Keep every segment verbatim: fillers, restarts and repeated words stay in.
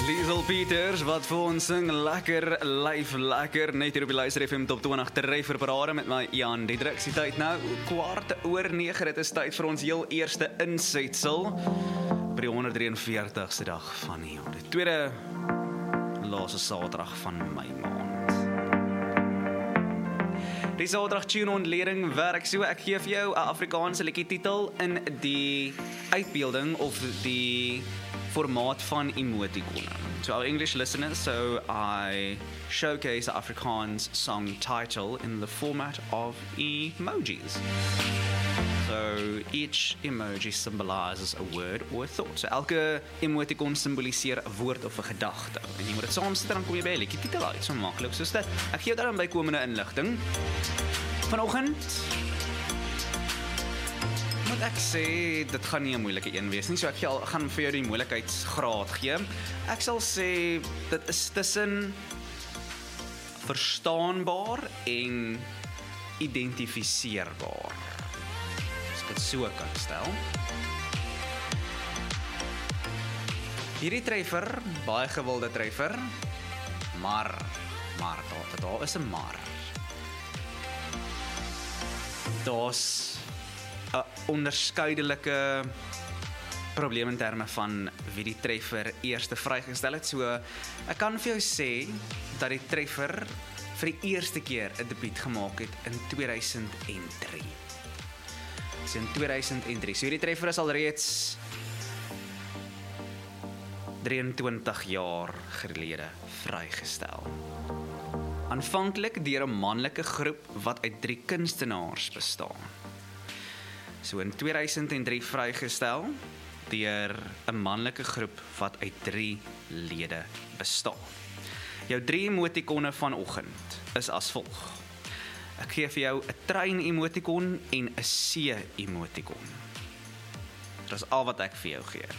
Liesel Peters, wat vir ons sing, lekker, live, lekker, net hier op die Luister F M Top twintig treffer parade met my Jan Diedriks. Die tyd nou, kwart oor nege, dit is tyd vir ons heel eerste insetsel, by die honderd drieënveertigste dag van die jaar, die tweede laaste saterdag van my maand. Die saterdag tune-ontleding werk so, ek gee vir jou 'n Afrikaanse liedjie titel in die uitbeelding of die formaat van emoticon. To our English listeners, so I showcase the Afrikaans song title in the format of emojis. So each emoji symbolizes a word or a thought. So elke emoticon symboliseer 'n woord of 'n gedagte. En jy moet dit saamsit en dan kom jy by 'n liedjie titel uit, so maklik soos dit. Ek gee jou dan bykomende inligting. Vanoggend moet ek sê, dit gaan nie 'n moeilike een wees nie, so ek gaan vir jou die moeilikheidsgraad gee. Ek sal sê, dit is tussen verstaanbaar en identifiseerbaar. As ek dit so kan stel. Hierdie treffer, baie gewilde treffer, maar, maar, daar, daar is 'n maar. Daar's 'n onderskeidelike probleem in terme van wie die treffer eerste vrygestel het. So, ek kan vir jou sê dat die treffer vir die eerste keer 'n debuut gemaak het in tweeduisend drie. So in tweeduisend drie. So hierdie treffer is alreeds drieëntwintig jaar gelede vrygestel. Aanvanklik deur 'n manlike groep wat uit drie kunstenaars bestaan. So in tweeduisend drie vrygestel deur 'n manlike groep wat uit drie lede bestaan. Jou drie emotikone vanoggend is as volg. Ek gee vir jou 'n trein emotikon en 'n see emotikon. Dit is al wat ek vir jou gee.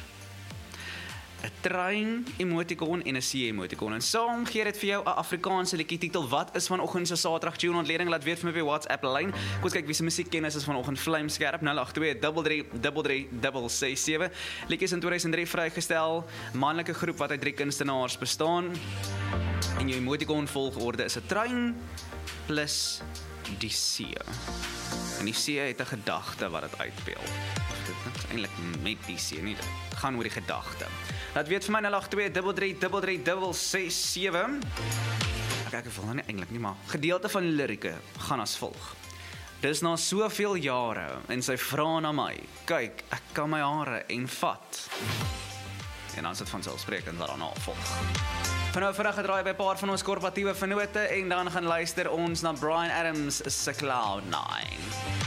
'n trein emotikon en 'n see emotikon. En saam gee dit vir jou 'n Afrikaanse liedjie titel. Wat is vanoggend se Saterdag tune ontleding? Laat weet vir my by WhatsApp lyn. Kom ons kyk wie se musiekkennis is vanoggend vlamskerp. nul agt twee drie drie drie drie drie ses sewe. Liedjies in tweeduisend drie vrygestel. Manlike groep wat uit drie kunstenaars bestaan. En jou emotikon volgorde is 'n trein plus die see. En die see het 'n gedagte wat dit uitbeeld. Dit is eintlik met die see nie. Dit gaan oor die gedagte. Laat weet vir my nul agt twee drie drie drie drie drie ses sewe. Ek wil nou nie eintlik nie, maar gedeelte van die lirieke gaan as volg. Dis na soveel jare en sy vra na my, kyk, ek kan my hare en vat. En dan is dit vanselfsprekend wat daarna volg. Vanaf vandag gedraai by 'n paar van ons korporatiewe vennote en dan gaan luister ons na Bryan Adams se Cloud nine.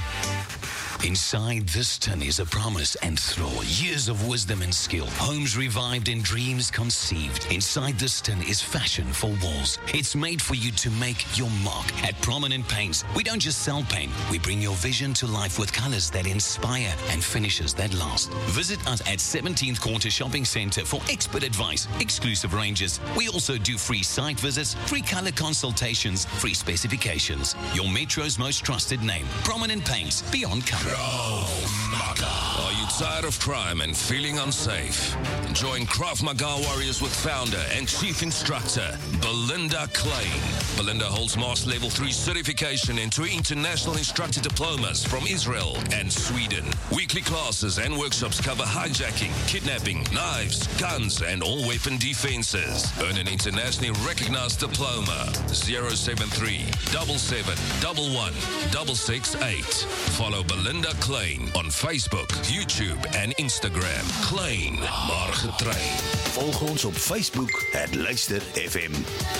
Inside this tin is a promise and throw, years of wisdom and skill, homes revived and dreams conceived. Inside this tin is fashion for walls. It's made for you to make your mark. At Prominent Paints, we don't just sell paint, we bring your vision to life with colors that inspire and finishes that last. Visit us at seventeenth Quarter Shopping Centre for expert advice, exclusive ranges. We also do free site visits, free color consultations, free specifications. Your Metro's most trusted name, Prominent Paints, beyond color. Krav Maga. Are you tired of crime and feeling unsafe? Join Krav Maga Warriors with founder and chief instructor Belinda Klein. Belinda holds Master Level three certification and three international instructor diplomas from Israel and Sweden. Weekly classes and workshops cover hijacking, kidnapping, knives, guns and all weapon defenses. Earn an internationally recognized diploma. zero seven three seven seven one one six six eight. Follow Belinda Klein on Facebook, YouTube en Instagram. Klein, maar getrain. Volg ons op Facebook, het Luister F M.